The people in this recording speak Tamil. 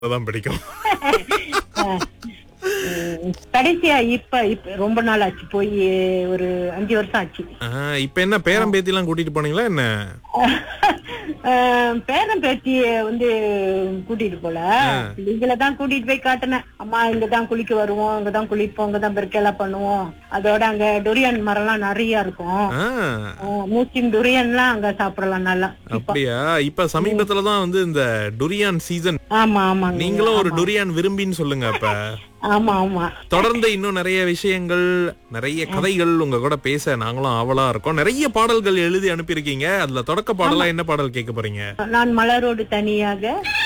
தான் பிடிக்கும். கடைசியா இப்ப இப்ப ரொம்ப நாள் ஆச்சு போய், ஒரு 5 வருஷம் ஆச்சு. இப்ப என்ன பேரம் பேத்தி எல்லாம் கூட்டிட்டு போனீங்களா என்ன? பேரன் பேத்திய கூட்டிட்டு போல, பிள்ளைங்களை தான் கூட்டிட்டு போய் காட்டினேன். அம்மா இங்கதான் குளிக்க வருவோம், இங்கதான் குளிப்போம், இங்கதான் பெருக்கெல்லாம் பண்ணுவோம். அதோட அங்க டொரியான் மரம் எல்லாம் நிறைய இருக்கும். மூச்சின் டொரியான் எல்லாம் அங்க சாப்பிடலாம் நல்லா. அப்படியா? இப்ப சமீபத்துலதான் இந்த டுரியான் சீசன். ஆமா ஆமா, நீங்களும் ஒரு டுரியான் விரும்பின்னு சொல்லுங்க. அப்ப ஆமா ஆமா, தொடர்ந்து இன்னும் நிறைய விஷயங்கள், நிறைய கதைகள் உங்க கூட பேச நாங்களும் ஆவலா இருக்கோம். நிறைய பாடல்கள் எழுதி அனுப்பியிருக்கீங்க. அதுல தொடக்க பாடலா என்ன பாடல் கேட்க போறீங்க? நான் மலரோடு தனியாக